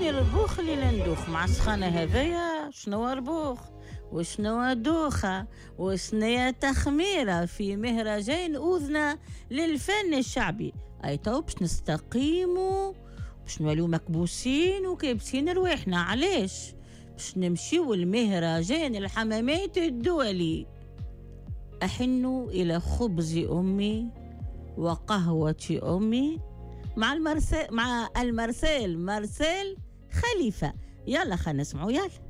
شنو الربوخ اللي لندوخ مع السخانة هذايا؟ شنو ربوخ وشنو دوخة وشنو تخميرة في مهرجان أذنة للفن الشعبي. أي تو باش نستقيموا، باش نوليو مكبوسين وكابسين رواحنا. علاش؟ باش نمشيو المهرجان الحمامات الدولي. أحن إلى خبز أمي وقهوة أمي مع المرسال خليفة. يلا خلينا نسمعوا. يلا